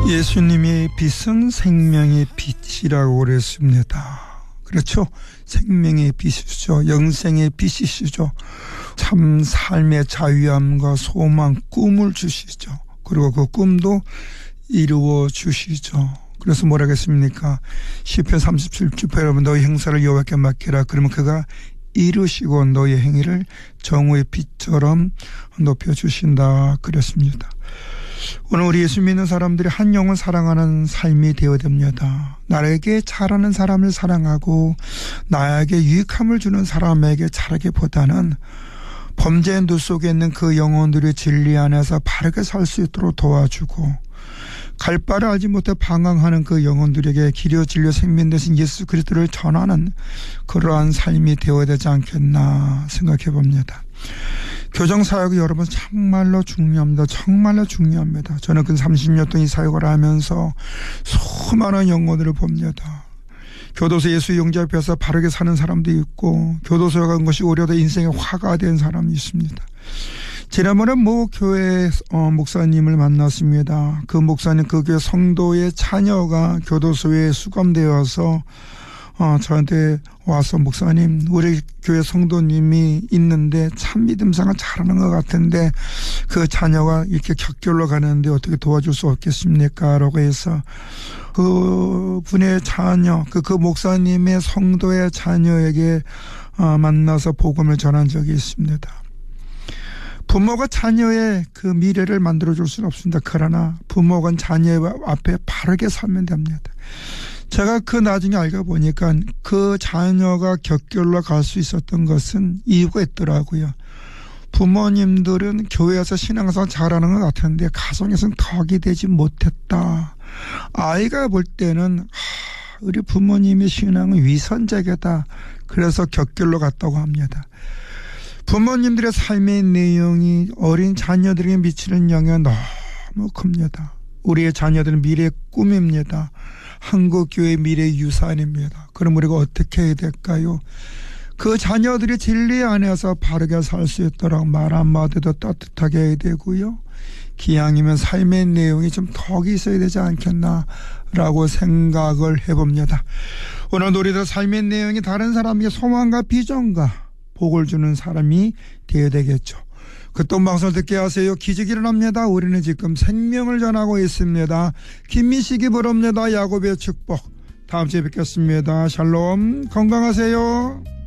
예수님의 빛은 생명의 빛이라고 그랬습니다. 그렇죠. 생명의 빛이시죠. 영생의 빛이시죠. 참 삶의 자유함과 소망, 꿈을 주시죠. 그리고 그 꿈도 이루어 주시죠. 그래서 뭐라 했습니까? 시편 37편 여러분 너희 행사를 여호와께 맡기라. 그러면 그가 이루시고 너희 행위를 정오의 빛처럼 높여주신다 그랬습니다. 오늘 우리 예수 믿는 사람들이 한 영을 사랑하는 삶이 되어야 됩니다. 나에게 잘하는 사람을 사랑하고 나에게 유익함을 주는 사람에게 잘하기보다는 범죄의 눈 속에 있는 그 영혼들의 진리 안에서 바르게 살 수 있도록 도와주고 갈 바를 알지 못해 방황하는 그 영혼들에게 길이요 진리요 생명 되신 예수 그리스도를 전하는 그러한 삶이 되어야 되지 않겠나 생각해 봅니다. 교정사역이 여러분 정말로 중요합니다. 정말로 중요합니다. 저는 그 30년 동안 이 사역을 하면서 수많은 영혼들을 봅니다. 교도소 예수 영접 앞에서 바르게 사는 사람도 있고 교도소에 간 것이 오히려 더 인생의 화가 된 사람이 있습니다. 지난번에 모 교회 목사님을 만났습니다. 그 목사님 그 교회 성도의 자녀가 교도소에 수감되어서 저한테 와서 목사님 우리 교회 성도님이 있는데 참 믿음생활 잘하는 것 같은데 그 자녀가 이렇게 격결로 가는데 어떻게 도와줄 수 없겠습니까? 라고 해서 그 분의 자녀 그 목사님의 성도의 자녀에게 만나서 복음을 전한 적이 있습니다. 부모가 자녀의 그 미래를 만들어줄 수는 없습니다. 그러나 부모가 자녀 앞에 바르게 살면 됩니다. 제가 그 나중에 알고 보니까 그 자녀가 격결로 갈 수 있었던 것은 이유가 있더라고요. 부모님들은 교회에서 신앙생활 잘하는 것 같은데 가정에서는 덕이 되지 못했다. 아이가 볼 때는 우리 부모님의 신앙은 위선적이다. 그래서 격결로 갔다고 합니다. 부모님들의 삶의 내용이 어린 자녀들에게 미치는 영향이 너무 큽니다. 우리의 자녀들은 미래의 꿈입니다. 한국교회의 미래의 유산입니다. 그럼 우리가 어떻게 해야 될까요? 그 자녀들이 진리 안에서 바르게 살 수 있도록 말 한마디도 따뜻하게 해야 되고요. 기왕이면 삶의 내용이 좀 덕이 있어야 되지 않겠나라고 생각을 해봅니다. 오늘 우리들 삶의 내용이 다른 사람에게 소망과 비전과 복을 주는 사람이 되어야 되겠죠. 그 또 방송을 듣게 하세요. 기적이 일어납니다. 우리는 지금 생명을 전하고 있습니다. 김미식이 부릅니다. 야곱의 축복. 다음 주에 뵙겠습니다. 샬롬 건강하세요.